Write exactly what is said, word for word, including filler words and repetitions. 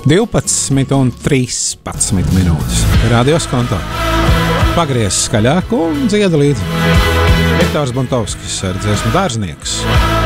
divpadsmit un trīspadsmit minūtes. Radio Skonto. Pagriez skaļāk un dzieda līdzi. Viktors Buntovskis ar dziesmu Dārznieks.